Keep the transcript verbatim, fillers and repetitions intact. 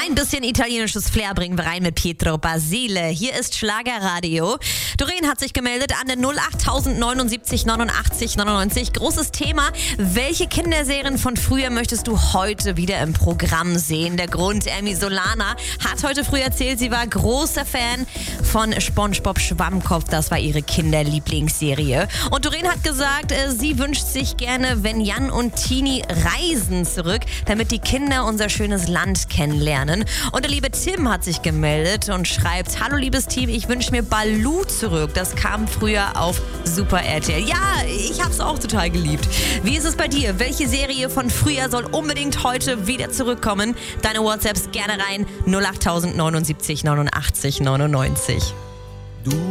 Ein bisschen italienisches Flair bringen wir rein mit Pietro Basile. Hier ist Schlagerradio. Doreen hat sich gemeldet an der null acht neunundsiebzig neunundachtzig neunundneunzig. Großes Thema. Welche Kinderserien von früher möchtest du heute wieder im Programm sehen? Der Grund, Emmy Solana hat heute früh erzählt, sie war großer Fan von SpongeBob Schwammkopf. Das war ihre Kinderlieblingsserie. Und Doreen hat gesagt, sie wünscht sich gerne, wenn Jan und Tini reisen zurück, damit die Kinder unser schönes Land kennenlernen. Und der liebe Tim hat sich gemeldet und schreibt: Hallo liebes Team, ich wünsche mir Baloo zurück. Das kam früher auf Super R T L. Ja, ich hab's auch total geliebt. Wie ist es bei dir? Welche Serie von früher soll unbedingt heute wieder zurückkommen? Deine WhatsApps gerne rein. null acht neunundsiebzig neunundachtzig neunundneunzig. Du